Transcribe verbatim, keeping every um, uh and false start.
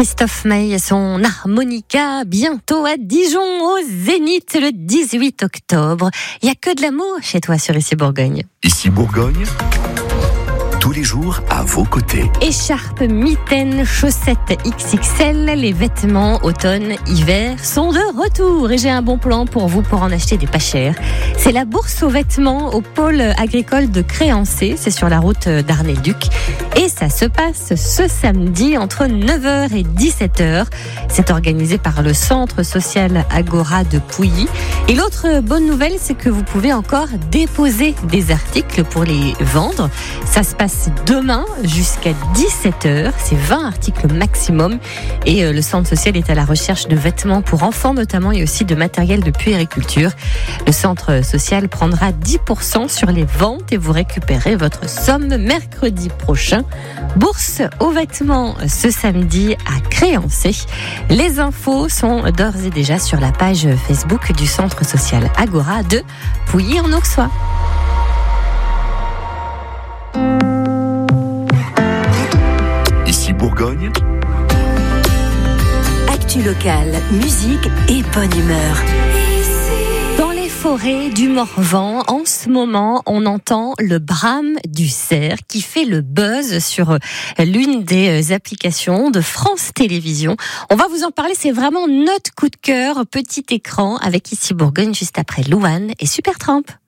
Christophe Maé et son harmonica, bientôt à Dijon, au Zénith, le dix-huit octobre. Il n'y a que de l'amour chez toi sur Ici Bourgogne. Ici Bourgogne, tous les jours à vos côtés. Écharpes, mitaines, chaussettes X X L, les vêtements automne-hiver sont de retour. Et j'ai un bon plan pour vous pour en acheter des pas chers. C'est la bourse aux vêtements au pôle agricole de Créancé. C'est sur la route d'Arnay-le-Duc. Et ça se passe ce samedi entre neuf heures et dix-sept heures. C'est organisé par le centre social Agora de Pouilly. Et l'autre bonne nouvelle, c'est que vous pouvez encore déposer des articles pour les vendre. Ça se passe demain jusqu'à dix-sept heures. C'est vingt articles maximum. Et le centre social est à la recherche de vêtements pour enfants notamment et aussi de matériel de puériculture. Le centre social prendra dix pour cent sur les ventes et vous récupérez votre somme mercredi prochain. Bourse aux vêtements ce samedi à Créancé. Les infos sont d'ores et déjà sur la page Facebook du centre social Agora de Pouilly en Auxois. Ici Bourgogne, actu locale, musique et bonne humeur. Dans les forêts du Morvan, en ce moment, on entend le brame du cerf qui fait le buzz sur l'une des applications de France Télévisions. On va vous en parler, c'est vraiment notre coup de cœur, petit écran avec Ici Bourgogne juste après Louane et Supertramp.